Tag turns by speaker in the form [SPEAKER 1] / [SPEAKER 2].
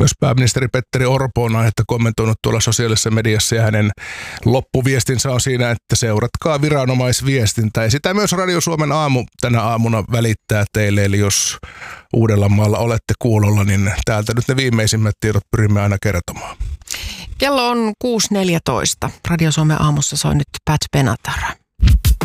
[SPEAKER 1] Myös pääministeri Petteri Orpo on aihetta kommentoinut tuolla sosiaalisessa mediassa ja hänen loppuviestinsä on siinä, että seuratkaa viranomaisviestintää. Ja sitä myös Radio Suomen aamu tänä aamuna välittää teille, eli jos Uudellamaalla olette kuulolla, niin täältä nyt ne viimeisimmät tiedot pyrimme aina kertomaan.
[SPEAKER 2] Kello on 6.14. Radio Suomen aamussa soi nyt Pat Benatar.